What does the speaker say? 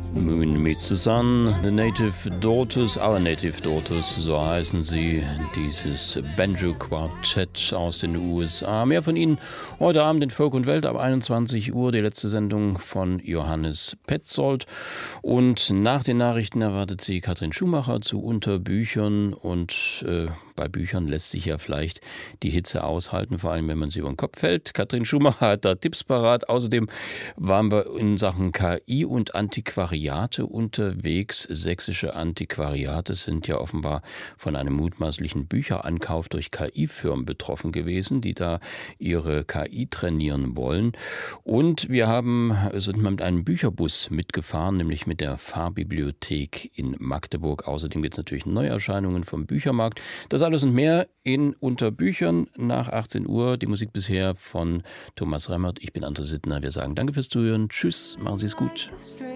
Moon Meets the Sun, The Native Daughters, Our Native Daughters, so heißen sie, dieses Banjo-Quartett aus den USA. Mehr von ihnen heute Abend in Folk und Welt ab 21 Uhr, die letzte Sendung von Johannes Petzold. Und nach den Nachrichten erwartet sie Katrin Schumacher zu Unterbüchern und bei Büchern lässt sich ja vielleicht die Hitze aushalten, vor allem wenn man sie über den Kopf fällt. Katrin Schumacher hat da Tipps parat. Außerdem waren wir in Sachen KI und Antiquariate unterwegs. Sächsische Antiquariate sind ja offenbar von einem mutmaßlichen Bücherankauf durch KI-Firmen betroffen gewesen, die da ihre KI trainieren wollen. Und wir sind mal mit einem Bücherbus mitgefahren, nämlich mit der Fahrbibliothek in Magdeburg. Außerdem gibt es natürlich Neuerscheinungen vom Büchermarkt. Das alles und mehr in Unterbüchern nach 18 Uhr. Die Musik bisher von Thomas Remmert. Ich bin André Sittner. Wir sagen danke fürs Zuhören. Tschüss, machen Sie es gut.